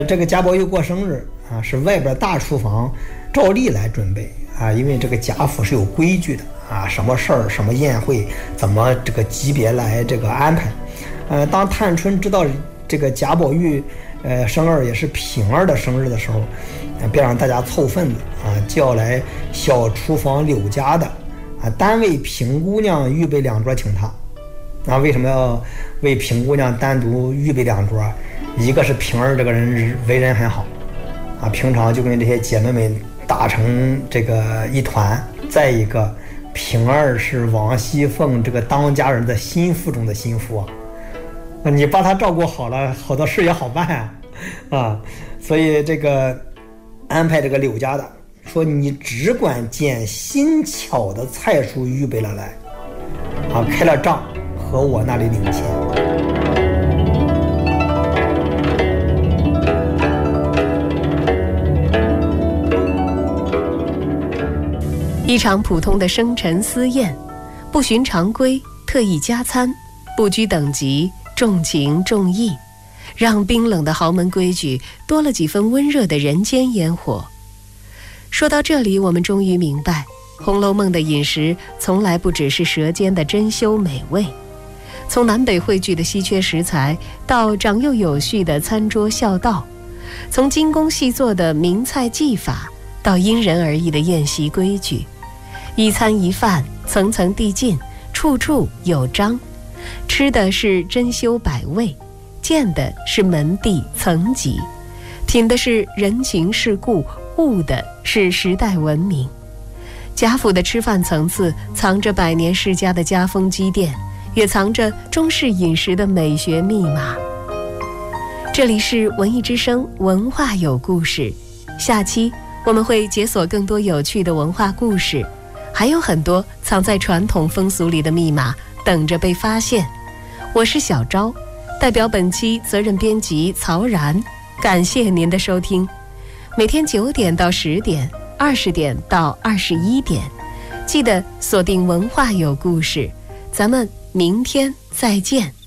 这个贾宝玉过生日啊，是外边大厨房照例来准备啊，因为这个贾府是有规矩的啊，什么事儿、什么宴会，怎么这个级别来这个安排。当探春知道这个贾宝玉生日也是平儿的生日的时候，便让大家凑份子啊，叫来小厨房柳家的啊，单为平姑娘预备2桌请他。啊，为什么要为平姑娘单独预备2桌？一个是平儿这个人为人很好啊，平常就跟这些姐妹们打成这个一团。再一个，平儿是王熙凤这个当家人的心腹中的心腹啊，你把她照顾好了，好多事也好办啊。所以这个安排这个柳家的说，你只管捡新巧的菜蔬预备了来啊，开了账和我那里领钱。 一场普通的生辰私宴，不循常规，特意加餐，不拘等级，重情重义，让冰冷的豪门规矩多了几分温热的人间烟火。说到这里，我们终于明白，《红楼梦》的饮食从来不只是舌尖的珍馐美味，从南北汇聚的稀缺食材，到长幼有序的餐桌孝道，从精工细作的名菜技法，到因人而异的宴席规矩，一餐一饭，层层递进，处处有章。吃的是珍馐百味，见的是门第层级，品的是人情世故，悟的是时代文明。贾府的吃饭层次藏着百年世家的家风积淀，也藏着中式饮食的美学密码。这里是文艺之声，文化有故事。下期我们会解锁更多有趣的文化故事，还有很多藏在传统风俗里的密码等着被发现。我是小昭，代表本期责任编辑曹然，感谢您的收听。每天9点到10点，20点到21点，记得锁定文化有故事，咱们明天再见。